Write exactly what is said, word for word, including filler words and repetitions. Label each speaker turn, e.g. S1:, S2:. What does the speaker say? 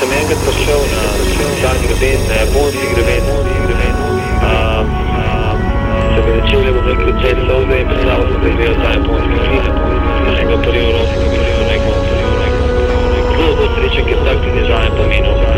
S1: sem enkrat prišel na dan greben, na japonski greben, um, se bi začeli v neki cel solde in predstavil sem, da je gledal ta japonski film. Enega prvi evropskega bi rekel, zelo zelo srečen, ker tak ti dizajn pomenil.